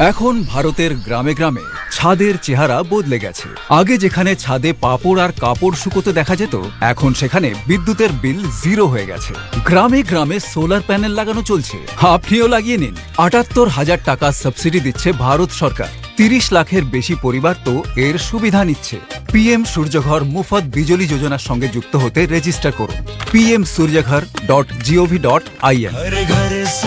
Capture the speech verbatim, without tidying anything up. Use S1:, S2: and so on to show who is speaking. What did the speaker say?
S1: এখন ভারতের গ্রামে গ্রামে ছাদের চেহারা বদলে গেছে। আগে যেখানে ছাদে পাপড় আর কাপড় শুকোতে দেখা যেত, এখন সেখানে বিদ্যুতের বিল জিরো হয়ে গেছে। গ্রামে গ্রামে সোলার প্যানেল লাগানো চলছে, আপনিও লাগিয়ে নিন। আটাত্তর হাজার টাকা সাবসিডি দিচ্ছে ভারত সরকার। তিরিশ লাখের বেশি পরিবার তো এর সুবিধা নিচ্ছে। পিএম সূর্যঘর মুফত বিজলি যোজনার সঙ্গে যুক্ত হতে রেজিস্টার করুন P M সূর্যঘর dot gov dot I N.